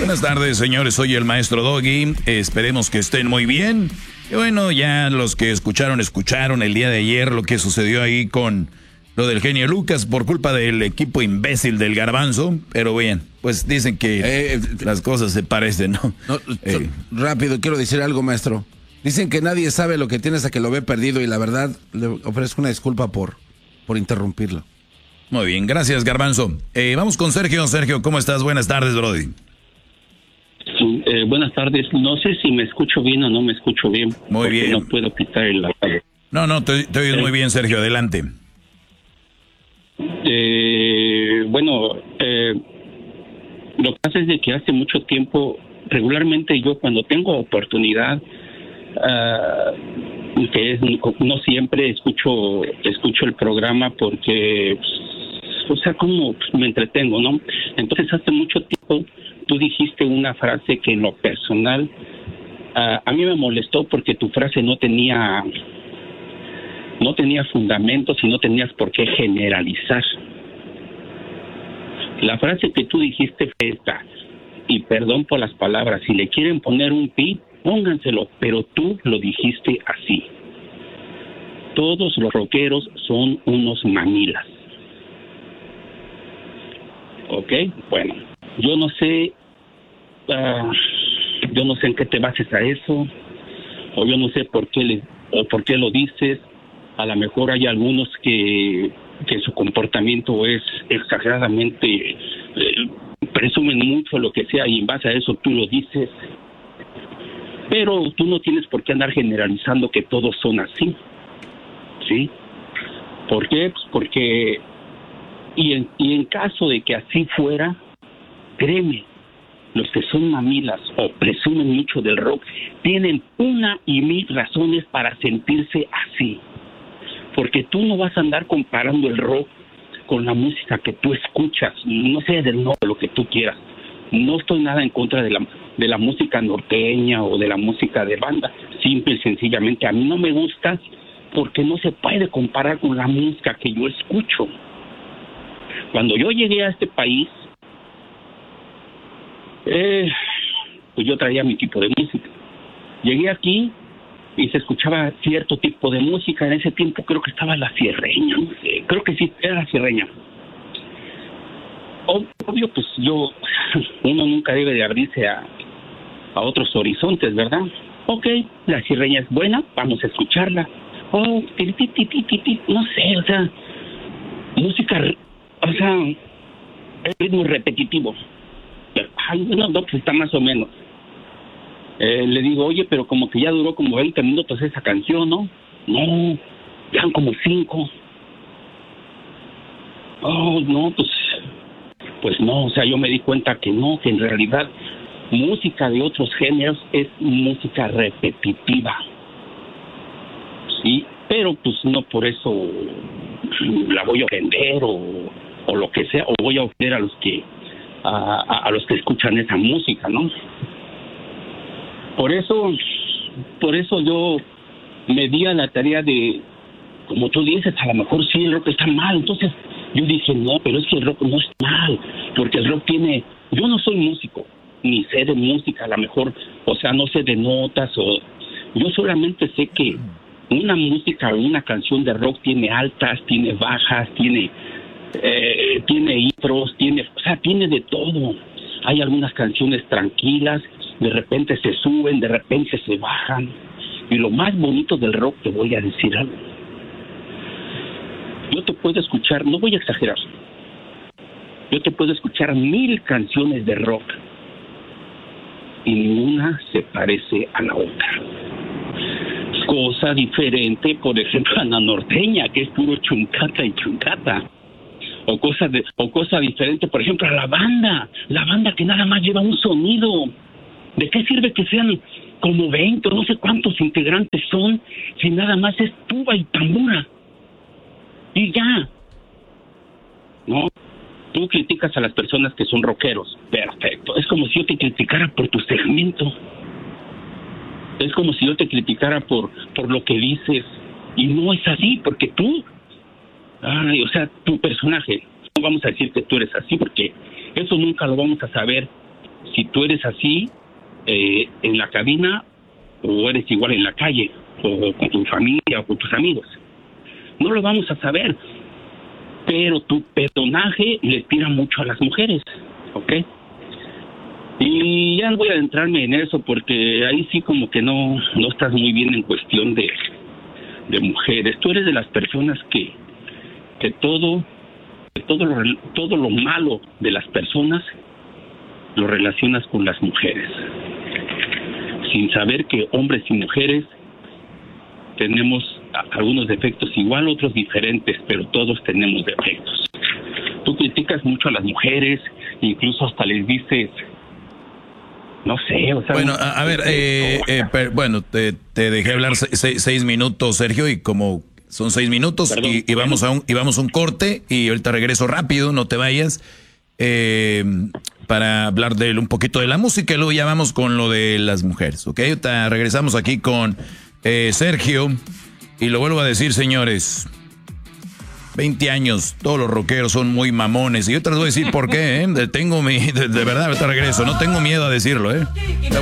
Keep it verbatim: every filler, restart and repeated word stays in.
Buenas tardes, señores. Soy el maestro Doggy. Esperemos que estén muy bien. Y bueno, ya los que escucharon, escucharon el día de ayer lo que sucedió ahí con lo del genio Lucas por culpa del equipo imbécil del Garbanzo. Pero bien, pues dicen que eh, las cosas se parecen, ¿no? no eh. Rápido, quiero decir algo, maestro. Dicen que nadie sabe lo que tiene hasta que lo ve perdido y la verdad, le ofrezco una disculpa por, por interrumpirlo. Muy bien, gracias, Garbanzo. Eh, vamos con Sergio. Sergio, ¿cómo estás? Buenas tardes, brody. Sí, eh, buenas tardes. No sé si me escucho bien o no me escucho bien. Muy bien. No puedo quitar el... No, no, te, te oyes eh, muy bien, Sergio. Adelante. Eh, bueno, eh, lo que pasa es de que hace mucho tiempo, regularmente yo cuando tengo oportunidad, uh, que es, no siempre escucho escucho el programa porque, o sea, como me entretengo, ¿no? Entonces hace mucho tiempo tú dijiste una frase que en lo personal uh, a mí me molestó porque tu frase no tenía no tenía fundamentos y no tenías por qué generalizar. La frase que tú dijiste fue esta, y perdón por las palabras, si le quieren poner un pi, pónganselo, pero tú lo dijiste así. Todos los rockeros son unos mamilas. ¿Ok? Bueno, yo no sé, uh, yo no sé en qué te bases a eso, o yo no sé por qué le, o por qué lo dices. A lo mejor hay algunos que, que su comportamiento es exageradamente, eh, presumen mucho lo que sea y en base a eso tú lo dices. Pero tú no tienes por qué andar generalizando que todos son así, ¿sí? ¿Por qué? Pues porque, y en, y en caso de que así fuera, créeme, los que son mamilas o presumen mucho del rock tienen una y mil razones para sentirse así. Porque tú no vas a andar comparando el rock con la música que tú escuchas, no sé del no, lo que tú quieras. No estoy nada en contra de la, de la música norteña o de la música de banda. Simple y sencillamente a mí no me gusta porque no se puede comparar con la música que yo escucho. Cuando yo llegué a este país, eh, pues yo traía mi tipo de música. Llegué aquí y se escuchaba cierto tipo de música. En ese tiempo creo que estaba la sierreña, no sé, creo que sí, era la sierreña. Obvio, pues yo, uno nunca debe de abrirse a, a otros horizontes, ¿verdad? Ok, la sierreña es buena, vamos a escucharla. Oh, ti, ti, ti, ti, ti, ti, no sé, o sea, música, o sea, el ritmo repetitivo. Ay, no, no, pues está más o menos. Eh, le digo, oye, pero como que ya duró como veinte minutos esa canción, ¿no? No, ya han como cinco. Oh, no, pues, pues no, o sea, yo me di cuenta que no, que en realidad música de otros géneros es música repetitiva. Sí, pero pues no por eso la voy a ofender o, o lo que sea, o voy a ofender a los que, a, a, a los que escuchan esa música, ¿no? Por eso, por eso yo me di a la tarea de, como tú dices, a lo mejor sí el rock está mal. Entonces yo dije, no, pero es que el rock no está mal, porque el rock tiene, yo no soy músico, ni sé de música, a lo mejor, o sea, no sé de notas, o yo solamente sé que una música o una canción de rock tiene altas, tiene bajas, tiene, eh, tiene intros, tiene, o sea, tiene de todo. Hay algunas canciones tranquilas, de repente se suben, de repente se bajan. Y lo más bonito del rock, te voy a decir algo. Yo te puedo escuchar, no voy a exagerar, yo te puedo escuchar mil canciones de rock y ninguna se parece a la otra. Cosa diferente, por ejemplo, a la norteña, que es puro chuncata y chuncata. O cosa, de, o cosa diferente, por ejemplo, a la banda. La banda que nada más lleva un sonido. ¿De qué sirve que sean como veinte o no sé cuántos integrantes son si nada más es tuba y tambora? Y ya. ¿No? Tú criticas a las personas que son rockeros. Perfecto. Es como si yo te criticara por tu segmento. Es como si yo te criticara por, por lo que dices. Y no es así, porque tú... Ay, o sea, tu personaje, no vamos a decir que tú eres así, porque eso nunca lo vamos a saber si tú eres así eh, en la cabina o eres igual en la calle o con tu familia o con tus amigos. No lo vamos a saber, pero tu personaje le tira mucho a las mujeres, ¿ok? Y ya no voy a adentrarme en eso porque ahí sí como que no, no estás muy bien en cuestión de, de mujeres. Tú eres de las personas que, que todo, que todo, lo, todo lo malo de las personas lo relacionas con las mujeres, sin saber que hombres y mujeres tenemos algunos defectos igual, otros diferentes, pero todos tenemos defectos. Tú criticas mucho a las mujeres, incluso hasta les dices, no sé, o sea... Bueno, a, a ver, eh, eh, per, bueno, te, te dejé hablar seis, seis minutos, Sergio, y como son seis minutos, Perdón, y, y, vamos a un, y vamos a un corte, y ahorita regreso rápido, no te vayas, eh, para hablar de un poquito de la música, y luego ya vamos con lo de las mujeres, ¿ok? Ahorita regresamos aquí con eh, Sergio, y lo vuelvo a decir, señores... veinte años, todos los rockeros son muy mamones. Y yo te les voy a decir por qué, ¿eh? Tengo mi... De, de verdad, ahorita regreso. No tengo miedo a decirlo, ¿eh?